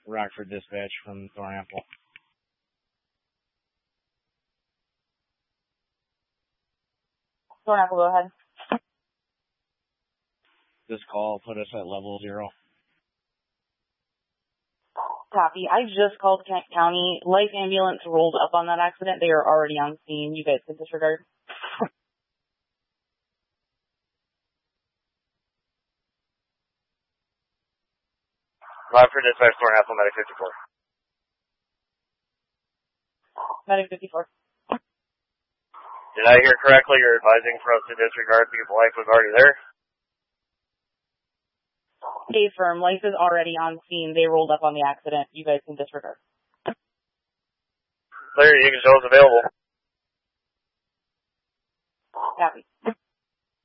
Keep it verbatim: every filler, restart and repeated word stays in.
Rockford Dispatch from Thornapple. Thornapple, go ahead. This call put us at level zero. Copy. I just called Kent County. Life ambulance rolled up on that accident. They are already on scene. You guys can disregard. Rockford Dispatch, Thornapple, Medic fifty-four. Medic fifty-four. Did I hear correctly? You're advising for us to disregard because life was already there? A firm. Life is already on scene. They rolled up on the accident. You guys can disregard. Clear. You can show us available. Copy.